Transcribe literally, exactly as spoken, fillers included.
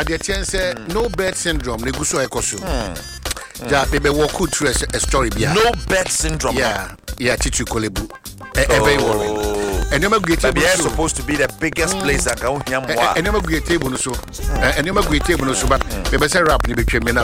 The chance no bed syndrome ne guso ekoso. Ja bebe walk through a story bia. No bed syndrome. Yeah, yeah, Chichu Kolebu. Every worry. And never great table is supposed to be the biggest place I can hear more. And never great table so. And never great table so but bebe say rap ni between me